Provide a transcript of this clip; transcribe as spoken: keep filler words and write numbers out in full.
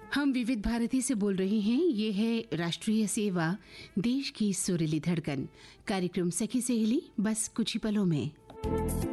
हम विविध भारती से बोल रहे हैं। ये है राष्ट्रीय सेवा, देश की सुरीली धड़कन। कार्यक्रम सखी सहेली, बस कुछ ही पलों में।